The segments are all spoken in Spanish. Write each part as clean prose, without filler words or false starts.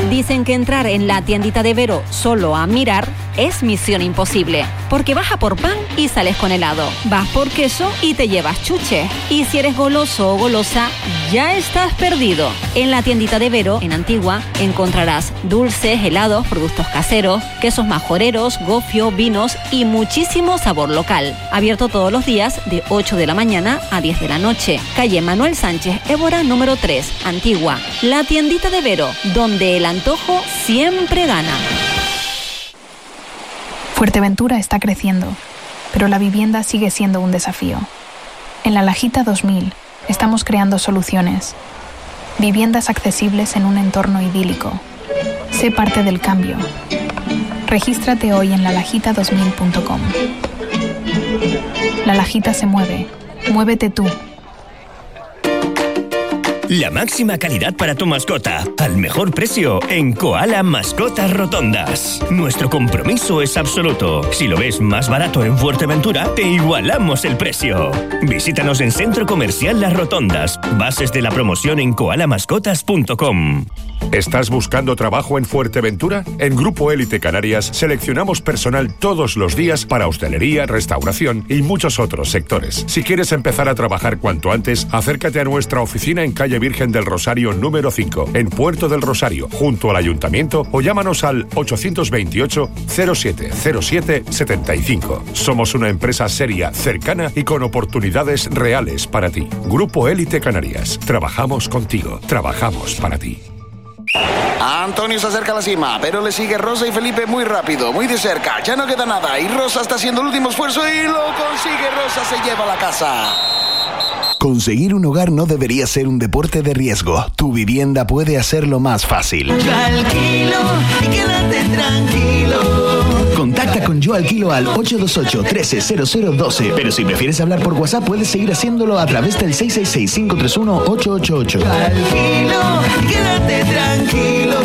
Dicen que entrar en la tiendita de Vero solo a mirar es misión imposible, porque vas a por pan y sales con helado, vas por queso y te llevas chuche. Y si eres goloso o golosa, ya estás perdido. En la tiendita de Vero, en Antigua, encontrarás dulces, helados, productos caseros, quesos majoreros, gofio, vinos y muchísimo sabor local. Abierto todos los días de 8 de la mañana a 10 de la noche. Calle Manuel Sánchez Évora, número 3, Antigua. La tiendita de Vero, donde el antojo siempre gana. Fuerteventura está creciendo, pero la vivienda sigue siendo un desafío. En La Lajita 2000 estamos creando soluciones. Viviendas accesibles en un entorno idílico. Sé parte del cambio. Regístrate hoy en lalajita2000.com. La Lajita se mueve. Muévete tú. La máxima calidad para tu mascota, al mejor precio en Koala Mascotas Rotondas. Nuestro compromiso es absoluto. Si lo ves más barato en Fuerteventura, te igualamos el precio. Visítanos en Centro Comercial Las Rotondas. Bases de la promoción en koalamascotas.com. ¿Estás buscando trabajo en Fuerteventura? En Grupo Élite Canarias seleccionamos personal todos los días para hostelería, restauración y muchos otros sectores. Si quieres empezar a trabajar cuanto antes, acércate a nuestra oficina en calle Virgen del Rosario número 5, en Puerto del Rosario, junto al Ayuntamiento, o llámanos al 828 07 07 75. Somos una empresa seria, cercana y con oportunidades reales para ti. Grupo Élite Canarias. Trabajamos contigo. Trabajamos para ti. Antonio se acerca a la cima, pero le sigue Rosa y Felipe muy rápido, muy de cerca. Ya no queda nada y Rosa está haciendo el último esfuerzo y lo consigue. Rosa se lleva a la casa. Conseguir un hogar no debería ser un deporte de riesgo. Tu vivienda puede hacerlo más fácil. Yo alquilo y quédate tranquilo. Contacta con Yo Alquilo al 828-130012. Pero si prefieres hablar por WhatsApp, puedes seguir haciéndolo a través del 666-531-888. Yo alquilo y quédate tranquilo.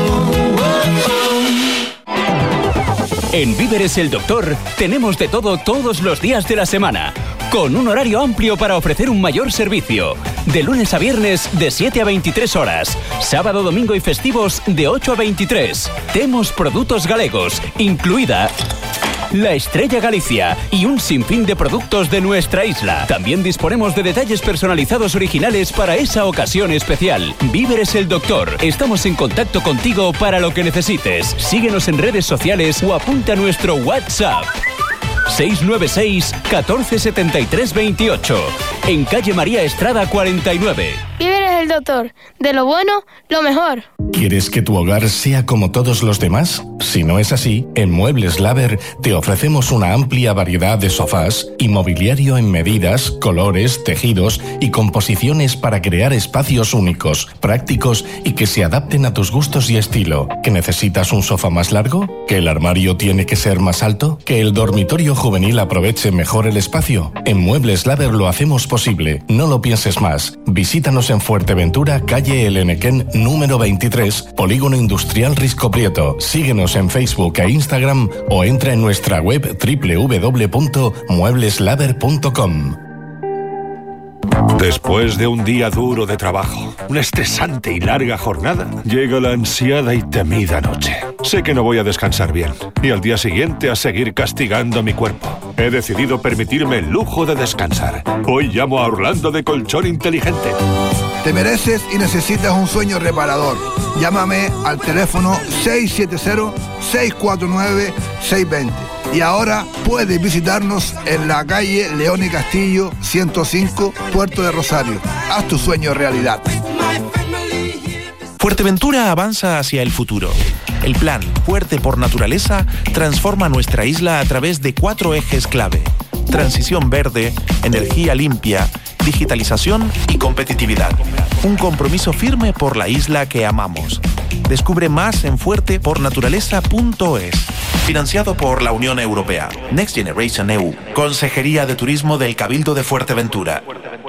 En Víveres El Doctor tenemos de todo todos los días de la semana, con un horario amplio para ofrecer un mayor servicio. De lunes a viernes de 7 a 23 horas, sábado, domingo y festivos de 8 a 23. Temos productos galegos, incluida la Estrella Galicia y un sinfín de productos de nuestra isla. También disponemos de detalles personalizados originales para esa ocasión especial. Víveres El Doctor. Estamos en contacto contigo para lo que necesites. Síguenos en redes sociales o apunta a nuestro WhatsApp. 696 1473 28. En calle María Estrada 49. Víveres El Doctor. De lo bueno, lo mejor. ¿Quieres que tu hogar sea como todos los demás? Si no es así, en Muebles Laber te ofrecemos una amplia variedad de sofás y mobiliario en medidas, colores, tejidos y composiciones para crear espacios únicos, prácticos y que se adapten a tus gustos y estilo. ¿Que necesitas un sofá más largo? ¿Que el armario tiene que ser más alto? ¿Que el dormitorio juvenil aproveche mejor el espacio? En Muebles Laber lo hacemos posible. No lo pienses más. Visítanos en Fuerteventura, calle El Enequén, número 23, Polígono Industrial Risco Prieto. Síguenos en Facebook e Instagram o entra en nuestra web www.muebleslaber.com. Después de un día duro de trabajo, una estresante y larga jornada, llega la ansiada y temida noche. Sé que no voy a descansar bien y al día siguiente a seguir castigando mi cuerpo. He decidido permitirme el lujo de descansar. Hoy llamo a Orlando de Colchón Inteligente. Te mereces y necesitas un sueño reparador. Llámame al teléfono 670-649-620. Y ahora puedes visitarnos en la calle León y Castillo 105, Puerto de Rosario. Haz tu sueño realidad. Fuerteventura avanza hacia el futuro. El plan Fuerte por Naturaleza transforma nuestra isla a través de 4 ejes clave: transición verde, energía limpia, digitalización y competitividad. Un compromiso firme por la isla que amamos. Descubre más en fuertepornaturaleza.es. Financiado por la Unión Europea. Next Generation EU. Consejería de Turismo del Cabildo de Fuerteventura.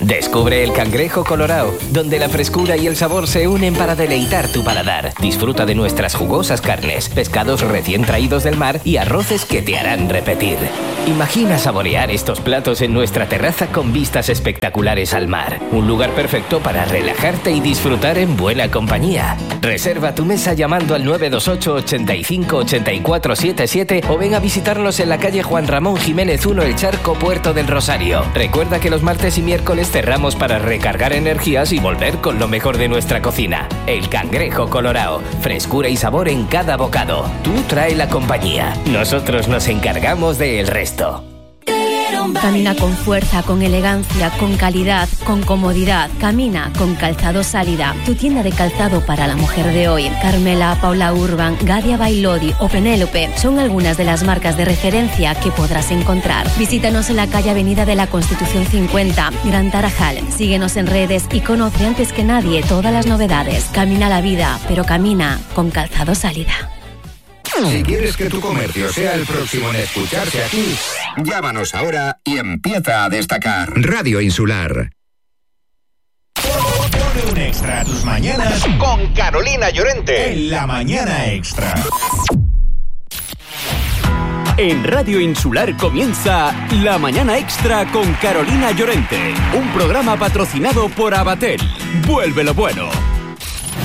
Descubre el Cangrejo Colorado, donde la frescura y el sabor se unen para deleitar tu paladar. Disfruta de nuestras jugosas carnes, pescados recién traídos del mar y arroces que te harán repetir. Imagina saborear estos platos en nuestra terraza con vistas espectaculares al mar. Un lugar perfecto para relajarte y disfrutar en buena compañía. Reserva tu mesa llamando al 928 85 84 77 o ven a visitarnos en la calle Juan Ramón Jiménez 1 El Charco, Puerto del Rosario. Recuerda que los martes y miércoles cerramos para recargar energías y volver con lo mejor de nuestra cocina. El Cangrejo Colorado, frescura y sabor en cada bocado. Tú trae la compañía, nosotros nos encargamos del resto. Camina con fuerza, con elegancia, con calidad, con comodidad. Camina con Calzado Sálida, tu tienda de calzado para la mujer de hoy. Carmela, Paula Urban, Gadia Bailodi o Penélope son algunas de las marcas de referencia que podrás encontrar. Visítanos en la calle Avenida de la Constitución 50, Gran Tarajal. Síguenos en redes y conoce antes que nadie todas las novedades. Camina la vida, pero camina con Calzado Sálida. Si quieres que tu comercio sea el próximo en escucharse aquí, llámanos ahora y empieza a destacar. Radio Insular. Pone un extra a tus mañanas con Carolina Llorente en La Mañana Extra. En Radio Insular comienza La Mañana Extra con Carolina Llorente, un programa patrocinado por Abatel. Vuelve lo bueno.